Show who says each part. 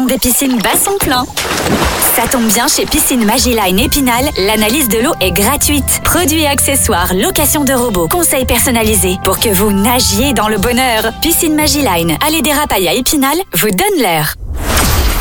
Speaker 1: des piscines bat son plein. Ça tombe bien, chez Piscine Magiline Épinal, l'analyse de l'eau est gratuite. Produits et accessoires, location de robots, conseils personnalisés pour que vous nagiez dans le bonheur. Piscine Magiline, allée des Rapailles à Épinal, vous donne l'heure.